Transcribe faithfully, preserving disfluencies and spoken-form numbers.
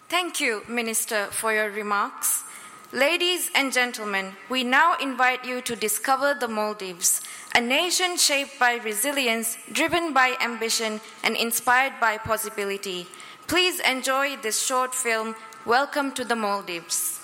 Thank you, Minister, for your remarks. Ladies and gentlemen, we now invite you to discover the Maldives, a nation shaped by resilience, driven by ambition, and inspired by possibility. Please enjoy this short film, Welcome to the Maldives.